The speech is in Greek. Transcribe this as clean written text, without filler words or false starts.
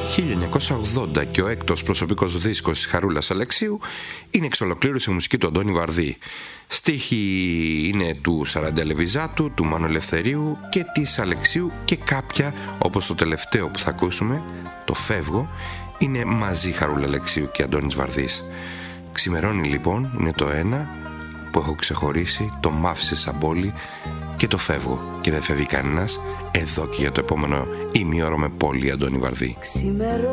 1980 και ο έκτος προσωπικός δίσκος της Χαρούλας Αλεξίου είναι εξ ολοκλήρωση η μουσική του Αντώνη Βαρδί. Στίχοι είναι του Σαραντέλ Λεβιζάτου, του Μάνου Ελευθερίου και της Αλεξίου, και κάποια, όπως το τελευταίο που θα ακούσουμε, το Φεύγω, είναι μαζί Χαρούλα Αλεξίου και Αντώνης Βαρδής. Ξημερώνει λοιπόν είναι το ένα που έχω ξεχωρίσει, το Μ' άφησες σαν πόλη και το Φεύγω, και δεν φεύγει κανένας εδώ και για το επόμενο ημίωρο με πολύ Αντώνη Βαρδί.